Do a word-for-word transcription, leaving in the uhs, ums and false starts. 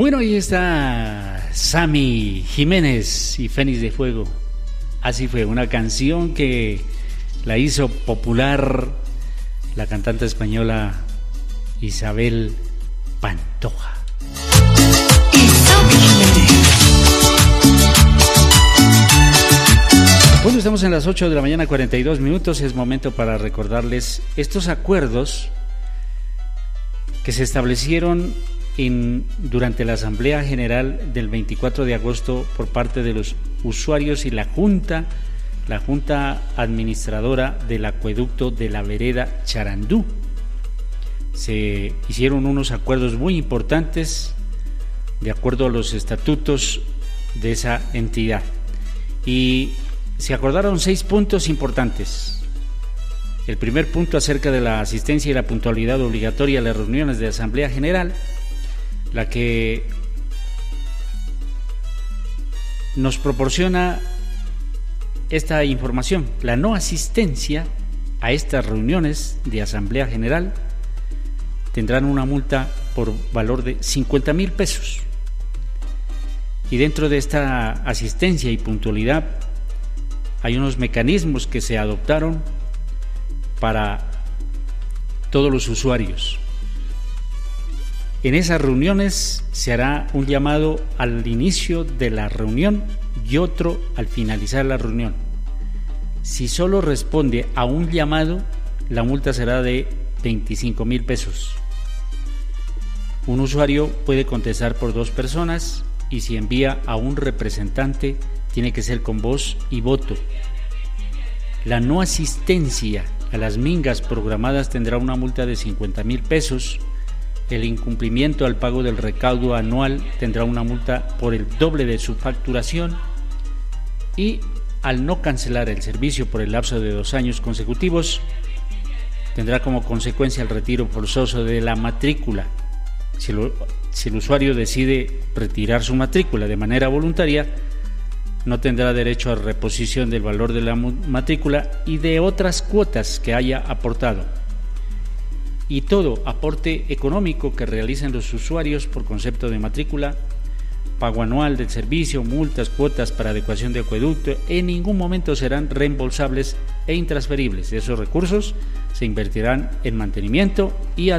Bueno, ahí está Sammy Jiménez y Fénix de Fuego. Así fue, una canción que la hizo popular la cantante española Isabel Pantoja. Bueno, estamos en las ocho de la mañana, cuarenta y dos minutos. Es momento para recordarles estos acuerdos que se establecieron en, durante la Asamblea General del veinticuatro de agosto por parte de los usuarios y la Junta, la Junta Administradora del Acueducto de la Vereda Charandú. Se hicieron unos acuerdos muy importantes de acuerdo a los estatutos de esa entidad y se acordaron seis puntos importantes. El primer punto acerca de la asistencia y la puntualidad obligatoria a las reuniones de Asamblea General, la que nos proporciona esta información. La no asistencia a estas reuniones de Asamblea General tendrán una multa por valor de cincuenta mil pesos. Y dentro de esta asistencia y puntualidad hay unos mecanismos que se adoptaron para todos los usuarios. En esas reuniones se hará un llamado al inicio de la reunión y otro al finalizar la reunión. Si solo responde a un llamado, la multa será de veinticinco mil pesos. Un usuario puede contestar por dos personas y si envía a un representante tiene que ser con voz y voto. La no asistencia a las mingas programadas tendrá una multa de cincuenta mil pesos. El incumplimiento al pago del recaudo anual tendrá una multa por el doble de su facturación y al no cancelar el servicio por el lapso de dos años consecutivos tendrá como consecuencia el retiro forzoso de la matrícula. Si, lo, si el usuario decide retirar su matrícula de manera voluntaria, no tendrá derecho a reposición del valor de la matrícula y de otras cuotas que haya aportado. Y todo aporte económico que realicen los usuarios por concepto de matrícula, pago anual del servicio, multas, cuotas para adecuación de acueducto, en ningún momento serán reembolsables e intransferibles. Esos recursos se invertirán en mantenimiento y